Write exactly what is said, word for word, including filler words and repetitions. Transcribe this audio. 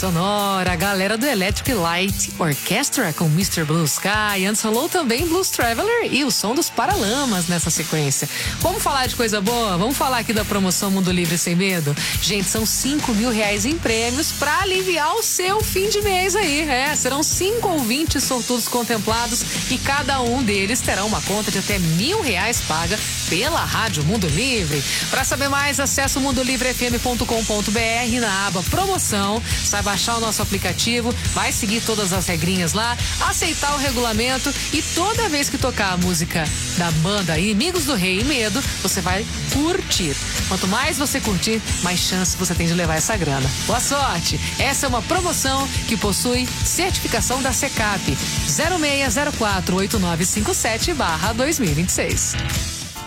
sonora, a galera do Electric Light Orchestra com mister Blue Sky. Antes rolou também Blues Traveler e o som dos Paralamas nessa sequência. Vamos falar de coisa boa? Vamos falar aqui da promoção Mundo Livre Sem Medo? Gente, são cinco mil reais em prêmios pra aliviar o seu fim de mês aí. É, serão cinco ouvintes sortudos contemplados e cada um deles terá uma conta de até mil reais paga pela Rádio Mundo Livre. Para saber mais, acesse o mundo livre f m ponto com ponto b r na aba promoção, sai baixar o nosso aplicativo, vai seguir todas as regrinhas lá, aceitar o regulamento e toda vez que tocar a música da banda Inimigos do Rei e Medo, você vai curtir. Quanto mais você curtir, mais chance você tem de levar essa grana. Boa sorte! Essa é uma promoção que possui certificação da SECAP zero seis zero quatro oito nove cinco sete barra dois mil e vinte e seis.